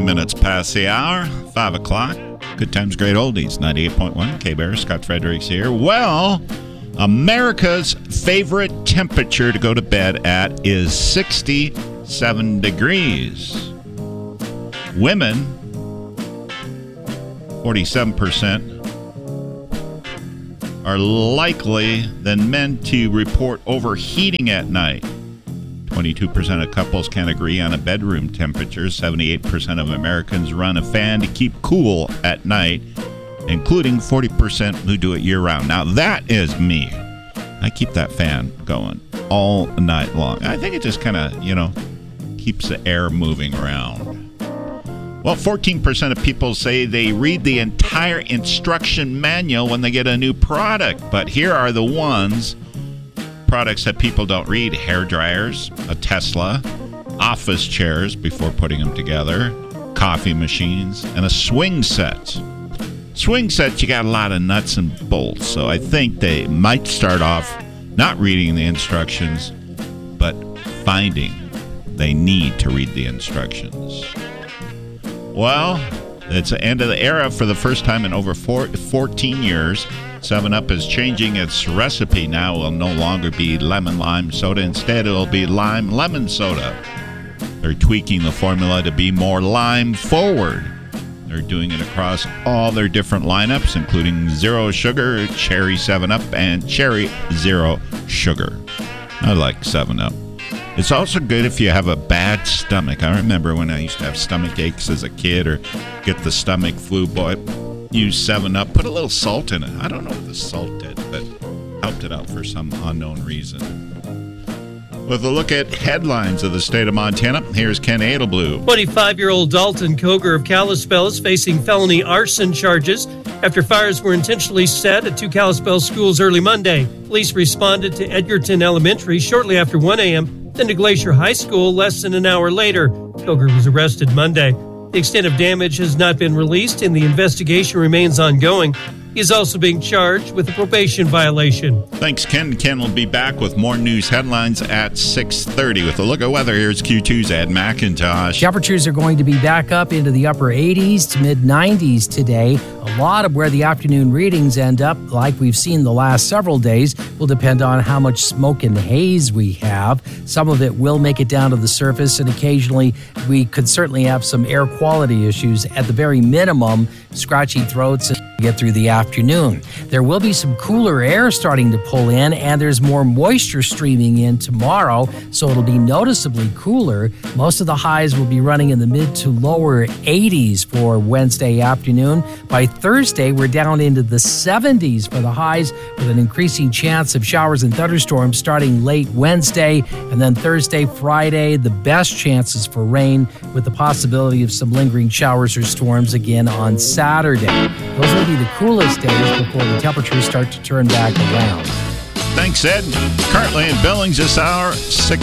minutes past the hour, 5 o'clock. Good Times, Great Oldies, 98.1. K-Bear, Scott Fredericks here. Well, America's favorite temperature to go to bed at is 67 degrees. Women, 47%, are likely than men to report overheating at night. 22% of couples can agree on a bedroom temperature. 78% of Americans run a fan to keep cool at night, including 40% who do it year-round. Now, that is me. I keep that fan going all night long. I think it just kind of, keeps the air moving around. Well, 14% of people say they read the entire instruction manual when they get a new product. But here are the products that people don't read: hair dryers, a Tesla, office chairs before putting them together, coffee machines, and a swing set. Swing sets, you got a lot of nuts and bolts, so I think they might start off not reading the instructions, but finding they need to read the instructions. Well, it's the end of the era for the first time in over 14 years. 7-Up is changing its recipe now. It will no longer be lemon lime soda. Instead, it will be lime lemon soda. They're tweaking the formula to be more lime forward. They're doing it across all their different lineups, including Zero Sugar, Cherry 7-Up, and Cherry Zero Sugar. I like 7-Up. It's also good if you have a bad stomach. I remember when I used to have stomach aches as a kid or get the stomach flu. Boy, use 7-Up. Put a little salt in it. I don't know what the salt did, but helped it out for some unknown reason. With a look at headlines of the state of Montana, here's Ken Adelblue. 25-year-old Dalton Koger of Kalispell is facing felony arson charges after fires were intentionally set at 2 Kalispell schools early Monday. Police responded to Edgerton Elementary shortly after 1 a.m., then to Glacier High School less than an hour later. Koger was arrested Monday. The extent of damage has not been released, and the investigation remains ongoing. He is also being charged with a probation violation. Thanks, Ken. Ken will be back with more news headlines at 6:30. With a look at weather, here's Q2's Ed McIntosh. Temperatures are going to be back up into the upper 80s to mid-90s today. A lot of where the afternoon readings end up, like we've seen the last several days, will depend on how much smoke and haze we have. Some of it will make it down to the surface, and occasionally we could certainly have some air quality issues. At the very minimum, scratchy throats as we get through the afternoon. There will be some cooler air starting to pull in, and there's more moisture streaming in tomorrow, so it'll be noticeably cooler. Most of the highs will be running in the mid to lower 80s for Wednesday afternoon. By Thursday, we're down into the 70s for the highs, with an increasing chance of showers and thunderstorms starting late Wednesday, and then Thursday, Friday, the best chances for rain, with the possibility of some lingering showers or storms again on Saturday. Those will be the coolest days before the temperatures start to turn back around. Thanks, Ed. Currently in Billings this hour, 6